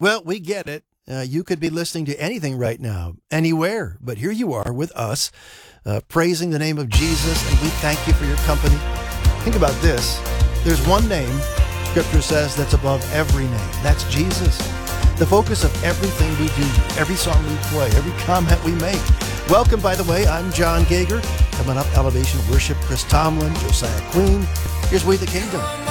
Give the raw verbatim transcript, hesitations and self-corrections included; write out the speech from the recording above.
Well, we get it. Uh, you could be listening to anything right now, anywhere, but here you are with us, uh, praising the name of Jesus, and we thank you for your company. Think about this. There's one name, Scripture says, that's above every name. That's Jesus. The focus of everything we do, every song we play, every comment we make. Welcome, by the way. I'm John Gager. Coming up, Elevation Worship, Chris Tomlin, Josiah Queen. Here's We the Kingdom.